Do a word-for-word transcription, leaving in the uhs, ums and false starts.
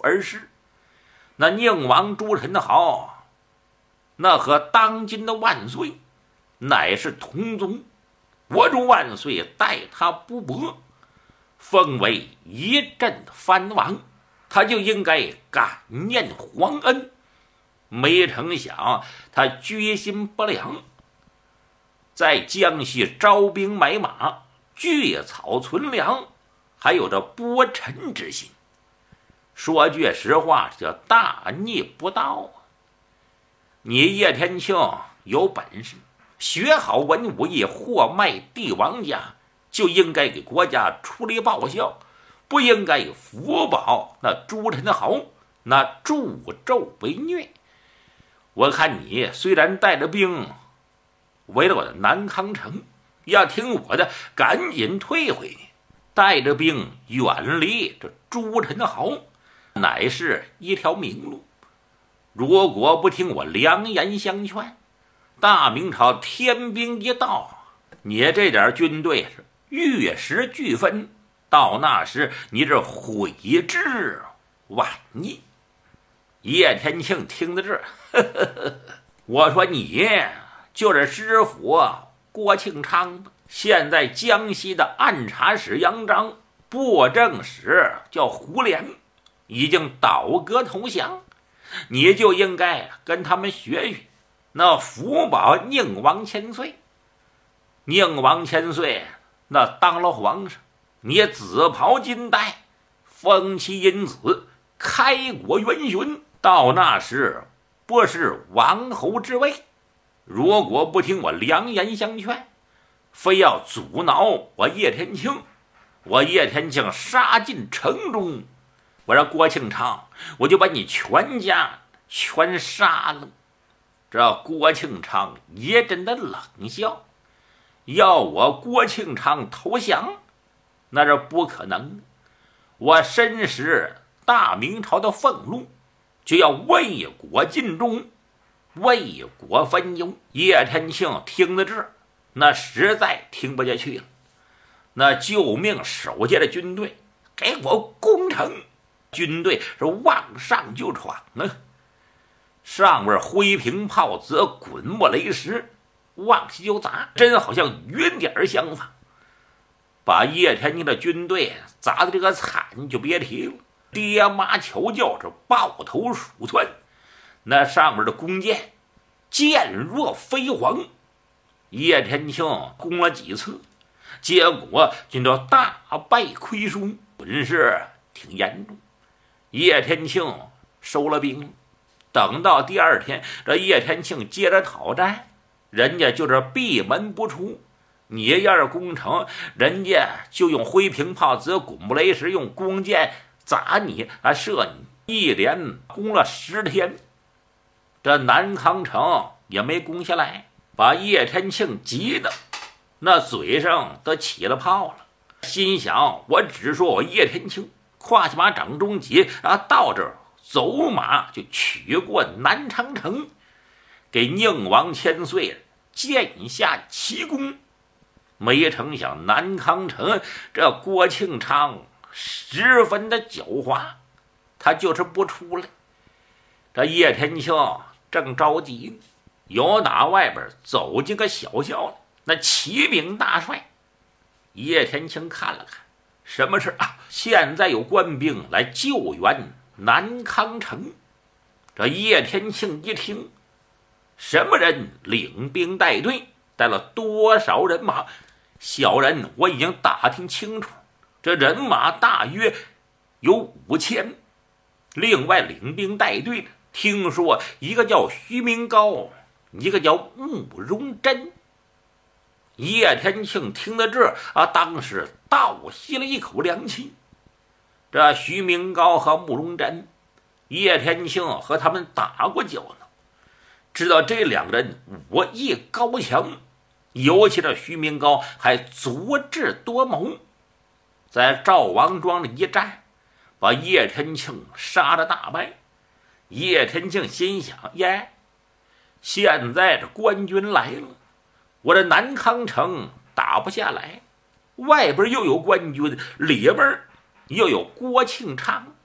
而逝。那宁王朱宸濠，那和当今的万岁乃是同宗，我主万岁待他不薄，封为一镇藩王，他就应该感念皇恩。没成想他居心不良，在江西招兵买马，聚草存粮，还有着拨陈之心。说句实话，这叫大逆不道啊！你叶天庆有本事，学好文武艺，货卖帝王家，就应该给国家出力报效，不应该以福保那朱宸濠那助纣为虐。我看你虽然带着兵围了我的南康城，要听我的，赶紧退回去，带着兵远离这朱宸濠，乃是一条明路。如果不听我良言相劝，大明朝天兵一到，你这点军队是玉石俱焚，到那时你这悔之晚矣。叶天庆听到这儿，呵呵呵，我说你就是知府郭庆昌吧？现在江西的按察使杨章、布政使叫胡琏，已经倒戈投降，你就应该跟他们学学。那福保宁王千岁，宁王千岁那当了皇上，你紫袍金带，封其因子，开国元勋，到那时不是王侯之位。如果不听我良言相劝，非要阻挠我叶天庆，我叶天庆杀进城中，我让郭庆昌，我就把你全家全杀了。这郭庆昌也真的冷笑，要我郭庆昌投降，那是不可能的。我身识大明朝的俸禄，就要为国尽忠，为国分忧。叶天庆听到这儿，那实在听不下去了。那救命手下的军队给我攻城，军队是往上就闯啊！上边灰瓶炮子滚木雷石，往下就砸，真好像云点相仿，把叶天庆的军队砸的这个惨就别提了，爹妈求救，是抱头鼠窜。那上面的弓箭箭若飞蝗，叶天庆攻了几次，结果就叫大败亏输，本事挺严重。叶天庆收了兵，等到第二天，这叶天庆接着讨债，人家就是闭门不出。你要是攻城，人家就用灰瓶炮子、滚木雷石，用弓箭砸你啊，射你，一连攻了十天，这南康城也没攻下来，把叶天庆急的那嘴上都起了泡了，心想我只说我叶天庆跨下马掌中戟啊，到这儿走马就取过南昌城，给宁王千岁建下奇功。没成想南康城这郭庆昌十分的狡猾，他就是不出来。这叶天庆正着急，有打外边走进个小校，那启禀大帅。叶天庆看了看，什么事啊？现在有官兵来救援南康城。这叶天庆一听，什么人领兵带队，带了多少人马？小人我已经打听清楚，这人马大约有五千，另外领兵带队的，听说一个叫徐明高，一个叫慕容真。叶天庆听到这啊，当时倒吸了一口凉气。这徐明高和慕容真，叶天庆和他们打过交呢，知道这两人武艺高强，尤其这徐明高还足智多谋，在赵王庄的一战，把叶天庆杀了大败。叶天庆心想，耶，现在这官军来了，我这南康城打不下来，外边又有官军，里边又有郭庆昌，